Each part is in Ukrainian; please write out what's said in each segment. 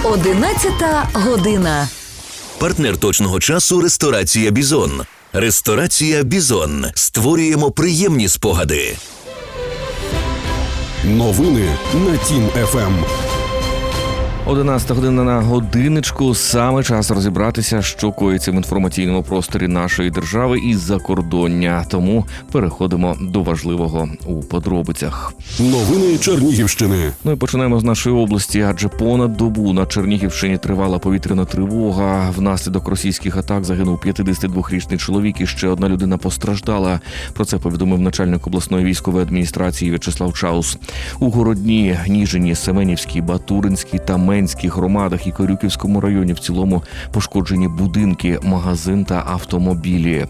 11 година. Партнер точного часу – ресторація «Бізон». Ресторація «Бізон». Створюємо приємні спогади. Новини на Тім ФМ. 11 година на годиночку. Саме час розібратися, що коїться в інформаційному просторі нашої держави і закордоння. Тому переходимо до важливого у подробицях. Новини Чернігівщини. Ну і починаємо з нашої області, адже понад добу на Чернігівщині тривала повітряна тривога. Внаслідок російських атак загинув 52-річний чоловік і ще одна людина постраждала. Про це повідомив начальник обласної військової адміністрації В'ячеслав Чаус. У Городні, Ніжині, Семенівській, Батуринській та Менській громадах і Корюківському районі в цілому пошкоджені будинки, магазин та автомобілі.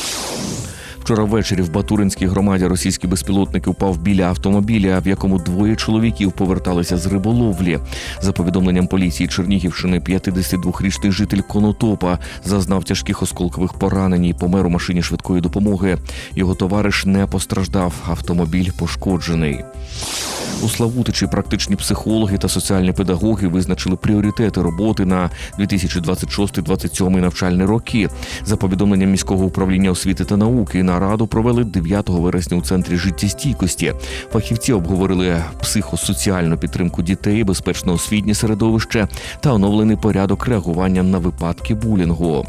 Вчора ввечері в Батуринській громаді російський безпілотник упав біля автомобіля, в якому двоє чоловіків поверталися з риболовлі. За повідомленням поліції Чернігівщини, 52-річний житель Конотопа зазнав тяжких осколкових поранень і помер у машині швидкої допомоги. Його товариш не постраждав, автомобіль пошкоджений. У Славутичі практичні психологи та соціальні педагоги визначили пріоритети роботи на 2026-2027 навчальні роки. За повідомленням міського управління освіти та науки, нараду провели 9 вересня у Центрі життєстійкості. Фахівці обговорили психосоціальну підтримку дітей, безпечне освітнє середовище та оновлений порядок реагування на випадки булінгу.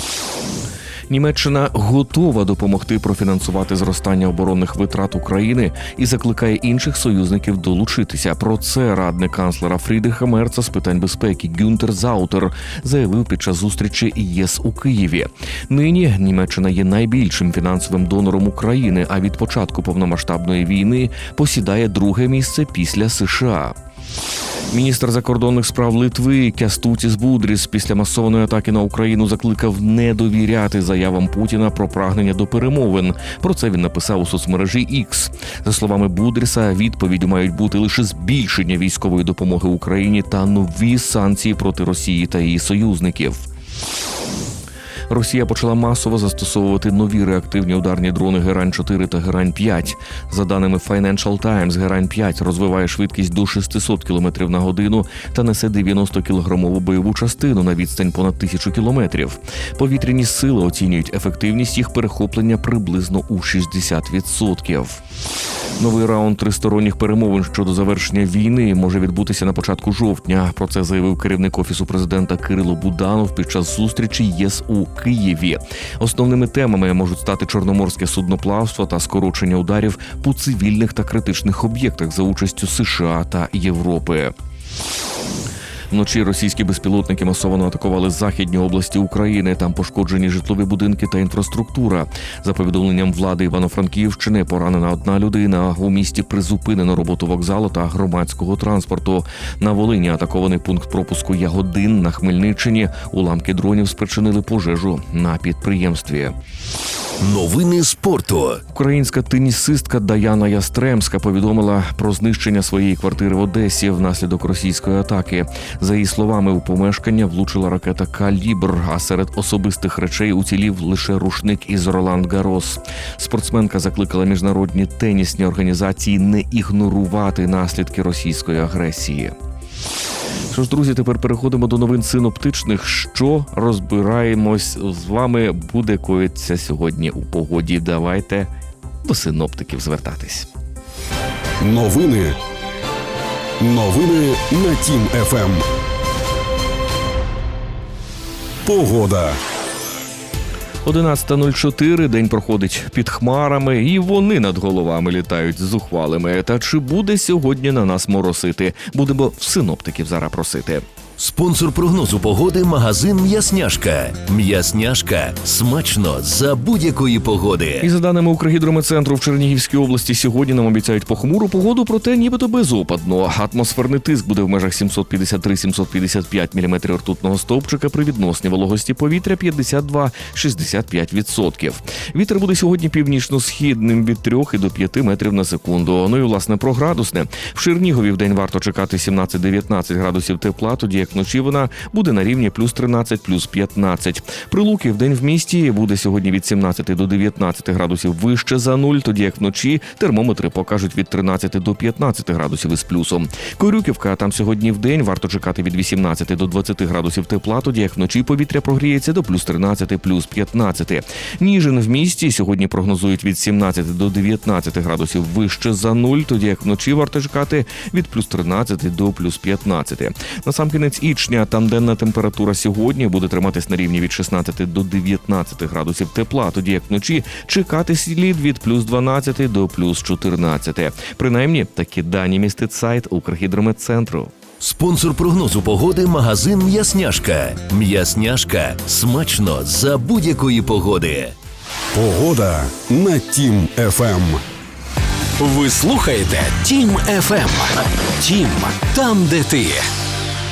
Німеччина готова допомогти профінансувати зростання оборонних витрат України і закликає інших союзників долучитися. Про це радник канцлера Фрідриха Мерца з питань безпеки Гюнтер Заутер заявив під час зустрічі ЄС у Києві. Нині Німеччина є найбільшим фінансовим донором України, а від початку повномасштабної війни посідає друге місце після США. Міністр закордонних справ Литви Кястутіс Будріс після масованої атаки на Україну закликав не довіряти заявам Путіна про прагнення до перемовин. Про це він написав у соцмережі X. За словами Будріса, відповіддю мають бути лише збільшення військової допомоги Україні та нові санкції проти Росії та її союзників. Росія почала масово застосовувати нові реактивні ударні дрони Герань-4 та Герань-5. За даними Financial Times, Герань-5 розвиває швидкість до 600 км на годину та несе 90-кілограмову бойову частину на відстань понад 1000 кілометрів. Повітряні сили оцінюють ефективність їх перехоплення приблизно у 60%. Новий раунд тристоронніх перемовин щодо завершення війни може відбутися на початку жовтня. Про це заявив керівник Офісу президента Кирило Буданов під час зустрічі ЄС у Києві. Основними темами можуть стати чорноморське судноплавство та скорочення ударів по цивільних та критичних об'єктах за участю США та Європи. Вночі російські безпілотники масово атакували західні області України. Там пошкоджені житлові будинки та інфраструктура. За повідомленням влади Івано-Франківщини, поранена одна людина. У місті призупинено роботу вокзалу та громадського транспорту. На Волині атакований пункт пропуску Ягодин. На Хмельниччині уламки дронів спричинили пожежу на підприємстві. Новини спорту. Українська тенісистка Даяна Ястремська повідомила про знищення своєї квартири в Одесі внаслідок російської атаки. За її словами, у помешкання влучила ракета «Калібр», а серед особистих речей уцілів лише рушник із Ролан Гарос. Спортсменка закликала міжнародні тенісні організації не ігнорувати наслідки російської агресії. Що ж, друзі, тепер переходимо до новин синоптичних. Що розбираємось з вами буде коїтися сьогодні у погоді. Давайте до синоптиків звертатись. Новини на Тім ФМ. Погода. 11:04, день проходить під хмарами, і вони над головами літають зухвалими. Та чи буде сьогодні на нас моросити? Будемо в синоптиків зараз просити. Спонсор прогнозу погоди – магазин «М'ясняшка». «М'ясняшка» – смачно за будь-якої погоди. І за даними Укргідрометцентру, в Чернігівській області сьогодні нам обіцяють похмуру погоду, проте нібито безопадно. Атмосферний тиск буде в межах 753-755 мм ртутного стовпчика при відносній вологості повітря 52-65%. Вітер буде сьогодні північно-східним від 3 до 5 метрів на секунду. Ну і, власне, про градусне. В Чернігові вдень варто чекати 17-19 градусів тепла, тоді як як вночі вона буде на рівні плюс 13, плюс 15. Прилуки вдень в місті буде сьогодні від 17 до 19 градусів вище за нуль, тоді як вночі термометри покажуть від 13 до 15 градусів із плюсом. Корюківка, там сьогодні вдень варто чекати від 18 до 20 градусів тепла, тоді як вночі повітря прогріється до плюс 13, плюс 15. Ніжин в місті сьогодні прогнозують від 17 до 19 градусів вище за нуль, тоді як вночі варто чекати від плюс 13 до плюс 15. Насамкінець Ічня, там денна температура сьогодні буде триматись на рівні від 16 до 19 градусів тепла, тоді як вночі чекати слід від плюс 12 до плюс 14. Принаймні, такі дані містить сайт Укргідрометцентру. Спонсор прогнозу погоди – магазин «М'ясняшка». «М'ясняшка» – смачно за будь-якої погоди. Погода на Тім ФМ. Ви слухаєте Тім ФМ. Тім, там, де ти.